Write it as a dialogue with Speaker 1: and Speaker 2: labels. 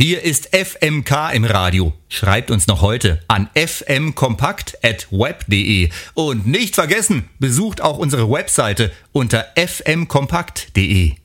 Speaker 1: Hier ist FMK im Radio. Schreibt uns noch heute an fmkompakt@web.de. Und nicht vergessen, besucht auch unsere Webseite unter fmkompakt.de.